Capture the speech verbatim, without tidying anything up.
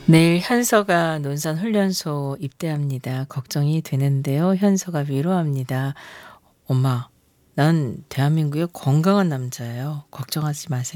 내일 현서가 논산훈련소 입대합니다. 걱정이 되는데요. 현서가 위로합니다. "엄마, 난 대한민국의 건강한 남자예요. 걱정하지 마세요."